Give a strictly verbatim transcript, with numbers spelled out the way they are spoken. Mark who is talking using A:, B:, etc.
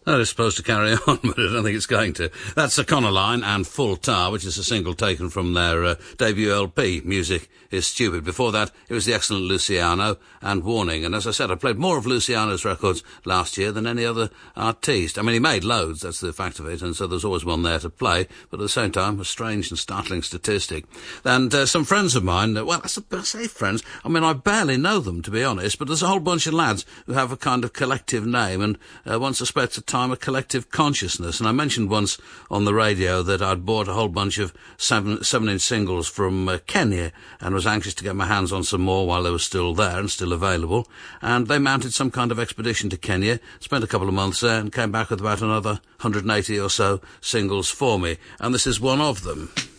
A: That is supposed to carry on, but I don't think it's going to. That's Econoline and Full Tar, which is a single taken from their uh, debut L P, Music is Stupid. Before that, it was the excellent Luciano and Warning. And as I said, I played more of Luciano's records last year than any other artiste. I mean, he made loads, that's the fact of it, and so there's always one there to play, but at the same time, a strange and startling statistic. And uh, some friends of mine, uh, well, I say friends, I mean, I barely know them, to be honest, but there's a whole bunch of lads who have a kind of collective name, and uh, one suspects at time a collective consciousness. And I mentioned once on the radio that I'd bought a whole bunch of seven, seven-inch singles from uh, Kenya and was anxious to get my hands on some more while they were still there and still available. And they mounted some kind of expedition to Kenya, spent a couple of months there, and came back with about another one hundred eighty or so singles for me. And this is one of them.